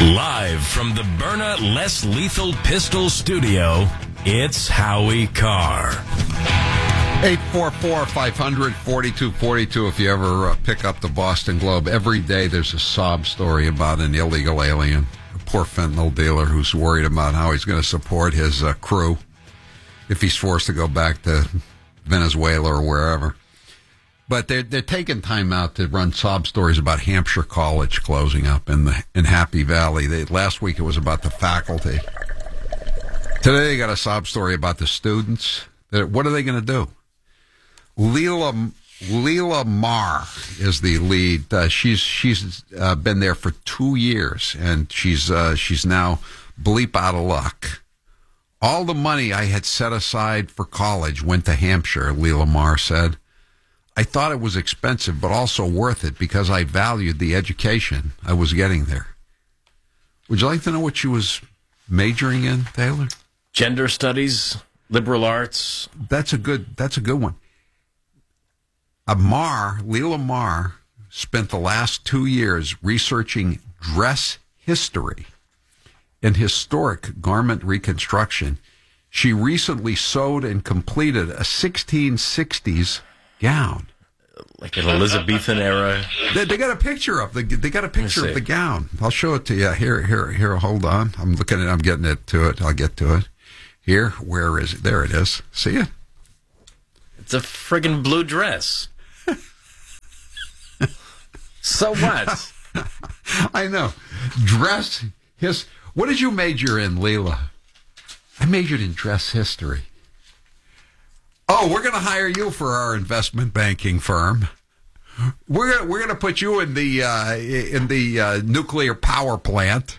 Live from the Byrna Less Lethal Pistol Studio, it's Howie Carr. 844-500-4242 if you ever pick up the Boston Globe. Every day there's a sob story about an illegal alien, a poor fentanyl dealer who's worried about how he's going to support his crew if he's forced to go back to Venezuela or wherever. But they're taking time out to run sob stories about Hampshire College closing up in Happy Valley. Last week it was about the faculty. Today they got a sob story about the students. What are they going to do? Leela Marr is the lead. She's been there for 2 years, and she's now bleep out of luck. All the money I had set aside for college went to Hampshire, Leela Marr said. I thought it was expensive, but also worth it because I valued the education I was getting there. Would you like to know what she was majoring in, Taylor? Gender studies, liberal arts. That's a good one. Leela Marr spent the last 2 years researching dress history and historic garment reconstruction. She recently sewed and completed a 1660s gown, like an Elizabethan era. They got a picture of the gown. I'll show it to you. Here. Hold on. I'm looking at it. I'm getting it to it. I'll get to it. Here. Where is it? There it is. See it? It's a friggin' blue dress. So what? I know. Dress. What did you major in, Leela? I majored in dress history. Oh, we're going to hire you for our investment banking firm. We're going to put you in the nuclear power plant.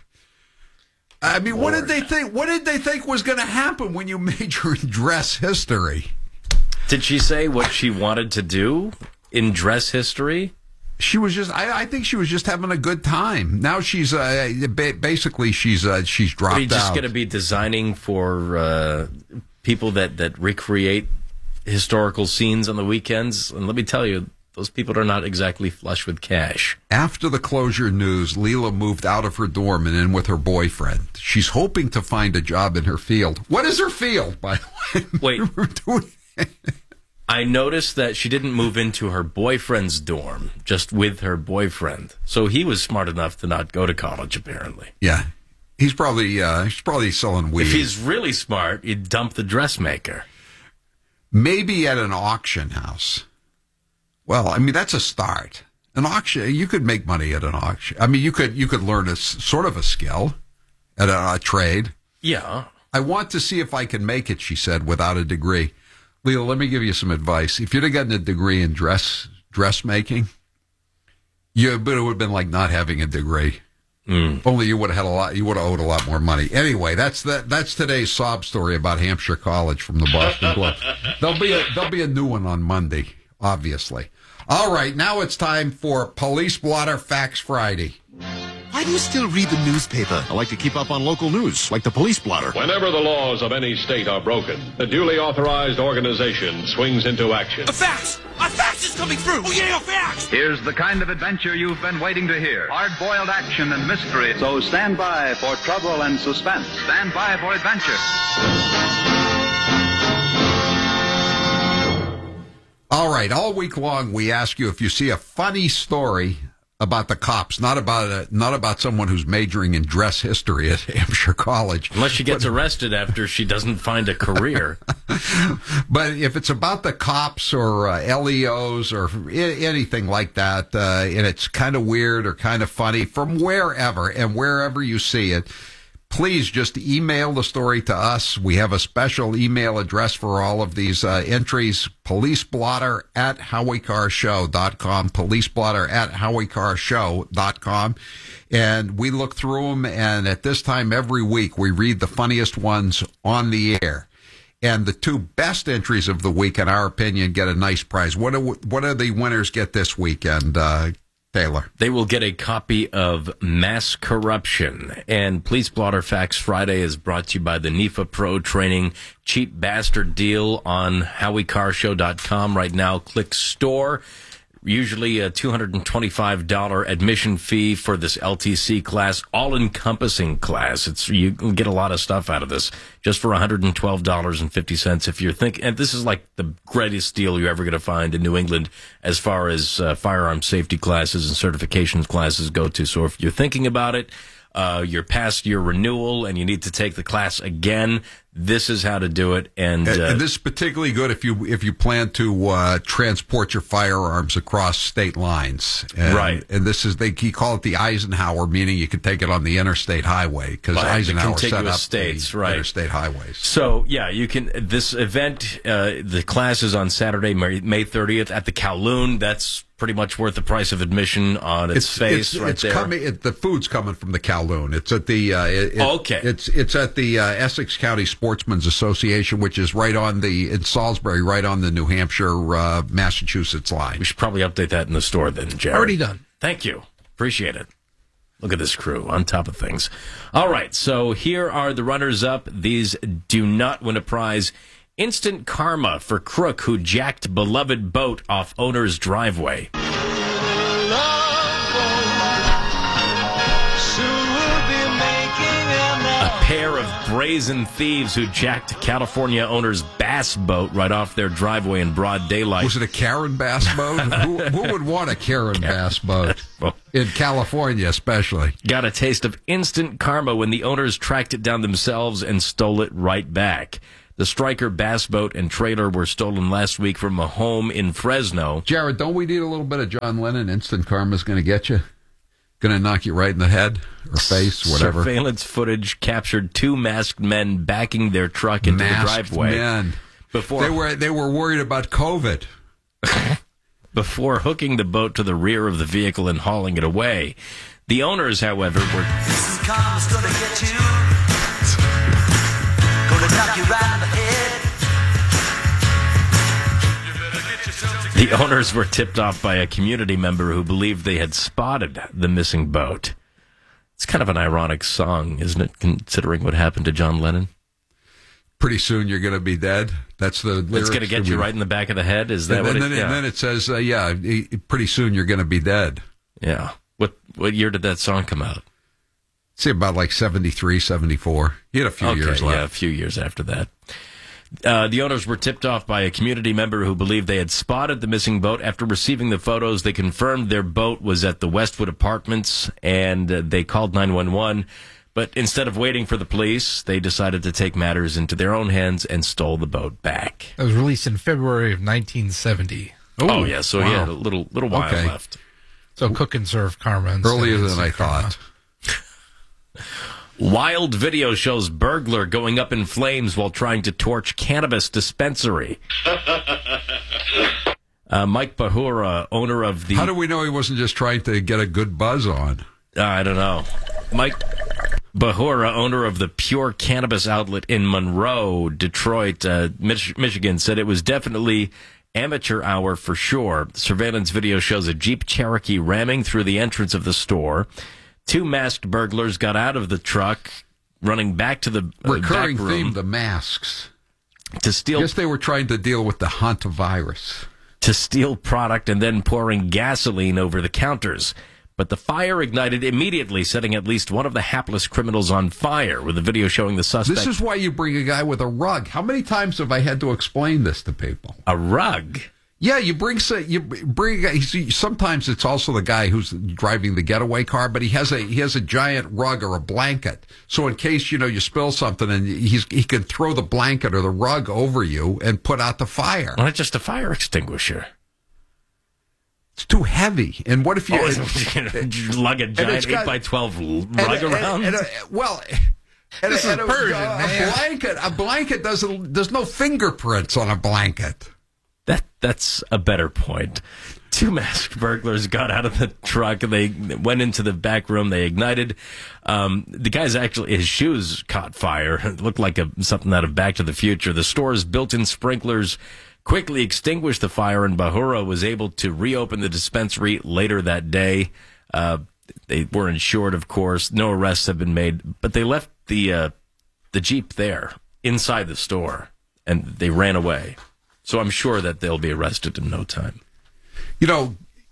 I mean, Lord. What did they think? What did they think was going to happen when you majored in dress history? Did she say what she wanted to do in dress history? She was just. I think she was just having a good time. Now she's basically she's dropped out. Are you just going to be designing for people that recreate historical scenes on the weekends? And let me tell you, those people are not exactly flush with cash. After the closure news, Leela moved out of her dorm and in with her boyfriend. She's hoping to find a job in her field. What is her field, by the way? Wait. I noticed that she didn't move into her boyfriend's dorm, just with her boyfriend. So he was smart enough to not go to college, apparently. Yeah. He's probably selling weed. If he's really smart, he'd dump the dressmaker. Maybe at an auction house. Well, I mean, that's a start. An auction, you could make money at an auction. I mean, you could learn a sort of a skill at a trade. Yeah. I want to see if I can make it, she said, without a degree. Leo, let me give you some advice. If you'd have gotten a degree in dressmaking, it would have been like not having a degree. Only you would have had you would have owed a lot more money. Anyway, that's today's sob story about Hampshire College from the Boston Globe. There'll be a new one on Monday, obviously. All right, now it's time for Police Blotter Facts Friday. Why do you still read the newspaper? I like to keep up on local news, like the Police Blotter. Whenever the laws of any state are broken, the duly authorized organization swings into action. A fax! A fax is coming through! Oh, yeah, a fax! Here's the kind of adventure you've been waiting to hear. Hard-boiled action and mystery. So stand by for trouble and suspense. Stand by for adventure. All right, all week long we ask you if you see a funny story about the cops, not about someone who's majoring in dress history at Hampshire College. Unless she gets arrested after she doesn't find a career. But if it's about the cops or LEOs or anything like that, and it's kind of weird or kind of funny, from wherever you see it, please just email the story to us. We have a special email address for all of these entries, policeblotter@howiecarrshow.com, policeblotter@howiecarrshow.com. And we look through them, and at this time every week we read the funniest ones on the air. And the two best entries of the week, in our opinion, get a nice prize. What do the winners get this weekend, Taylor? They will get a copy of Mass Corruption. And Police Blotter Facts Friday is brought to you by the NEFA Pro Training Cheap Bastard Deal on HowieCarShow.com. Right now, click store. Usually a $225 admission fee for this LTC class, all-encompassing class. You can get a lot of stuff out of this just for $112.50 if you're thinking. And this is like the greatest deal you're ever going to find in New England as far as firearm safety classes and certification classes go to. So if you're thinking about it, you're past your renewal and you need to take the class again, this is how to do it. And this is particularly good if you plan to transport your firearms across state lines. Right. And this is he call it the Eisenhower, meaning you can take it on the interstate highway because Eisenhower set up states, the right. interstate highways. So yeah, you can. This event, the class is on Saturday, May 30th at the Kowloon. That's pretty much worth the price of admission on its face. Right there. The food's coming from the Kowloon. It's at the okay. It's at the Essex County Sportsmen's Association, which is in Salisbury, right on the New Hampshire Massachusetts line. We should probably update that in the store then, Jared. Already done. Thank you. Appreciate it. Look at this crew on top of things. All right, so here are the runners-up. These do not win a prize. Instant karma for crook who jacked beloved boat off owner's driveway. A pair of brazen thieves who jacked California owner's bass boat right off their driveway in broad daylight. Was it a Karen bass boat? who would want a Karen bass boat? In California, especially. Got a taste of instant karma when the owners tracked it down themselves and stole it right back. The Striker bass boat and trailer were stolen last week from a home in Fresno. Jared, don't we need a little bit of John Lennon? Instant karma's going to get you. Going to knock you right in the head or face, whatever. Surveillance footage captured two masked men backing their truck into the driveway. Men. They were worried about COVID. Before hooking the boat to the rear of the vehicle and hauling it away. The owners, however, were... This is karma's gonna get you. Gonna knock you right in the head. The owners were tipped off by a community member who believed they had spotted the missing boat. It's kind of an ironic song, isn't it, considering what happened to John Lennon? Pretty soon you're going to be dead. That's the lyrics. It's going to get you right in the back of the head? Is that and what then, yeah. And then it says, pretty soon you're going to be dead. Yeah. What year did that song come out? See, about like 73, 74. He had a few years left. Yeah, a few years after that. The owners were tipped off by a community member who believed they had spotted the missing boat. After receiving the photos, they confirmed their boat was at the Westwood Apartments, and they called 911. But instead of waiting for the police, they decided to take matters into their own hands and stole the boat back. It was released in February of 1970. Oh yeah, so he had a little while left. So cook and serve karma. Earlier than I thought. Wild video shows burglar going up in flames while trying to torch cannabis dispensary. Mike Bahura, owner of the... How do we know he wasn't just trying to get a good buzz on? I don't know. Mike Bahura, owner of the Pure Cannabis outlet in Monroe, Detroit, Michigan, said it was definitely amateur hour for sure. Surveillance video shows a Jeep Cherokee ramming through the entrance of the store. Two masked burglars got out of the truck, running back to the recurring back room theme, the masks. To steal. I guess they were trying to deal with the hantavirus. To steal product and then pouring gasoline over the counters. But the fire ignited immediately, setting at least one of the hapless criminals on fire, with a video showing the suspect. This is why you bring a guy with a rug. How many times have I had to explain this to people? A rug? Yeah, you bring a guy. Sometimes it's also the guy who's driving the getaway car, but he has a giant rug or a blanket. So in case you spill something, and he can throw the blanket or the rug over you and put out the fire. Well, it's just a fire extinguisher. It's too heavy. And what if you lug a giant 8x12 rug around? This is Persian, man. A blanket there's no fingerprints on a blanket. That's a better point. Two masked burglars got out of the truck. They went into the back room. They ignited. The guy's his shoes caught fire. It looked like something out of Back to the Future. The store's built-in sprinklers quickly extinguished the fire, and Bahura was able to reopen the dispensary later that day. They were insured, of course. No arrests have been made, but they left the Jeep there inside the store, and they ran away. So I'm sure that they'll be arrested in no time.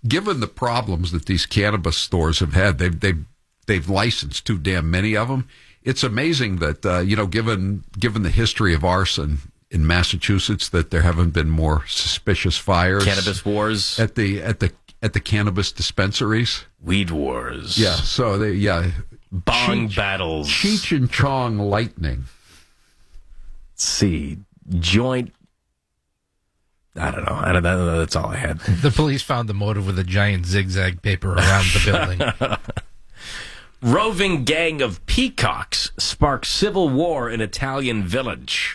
given the problems that these cannabis stores have had, they've licensed too damn many of them. It's amazing that given the history of arson in Massachusetts, that there haven't been more suspicious fires. Cannabis wars at the cannabis dispensaries. Weed wars. Yeah. So bong battles. Cheech and Chong lightning. Let's see, joint. I don't know. That's all I had. The police found the motive with a giant zigzag paper around the building. Roving gang of peacocks sparks civil war in Italian village.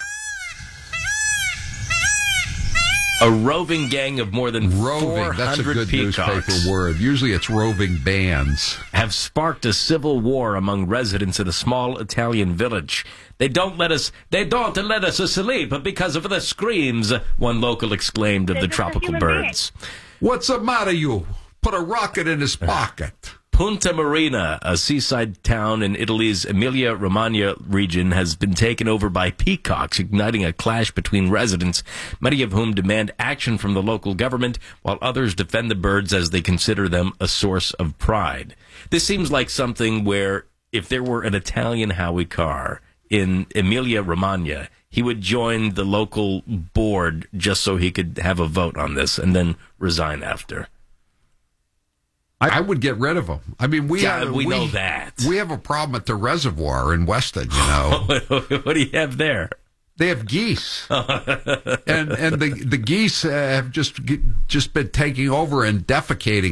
A roving gang of more than 400 that's a good peacocks newspaper word. Usually it's roving bands. Have sparked a civil war among residents in a small Italian village. They don't let us asleep because of the screams, one local exclaimed of the tropical birds. What's the matter, you? Put a rocket in his pocket. Punta Marina, a seaside town in Italy's Emilia-Romagna region, has been taken over by peacocks, igniting a clash between residents, many of whom demand action from the local government, while others defend the birds as they consider them a source of pride. This seems like something where, if there were an Italian Howie Carr in Emilia-Romagna, he would join the local board just so he could have a vote on this and then resign after. I would get rid of them. I mean, we know that. We have a problem at the reservoir in Weston, you know. What do you have there? They have geese. and the geese have just been taking over and defecating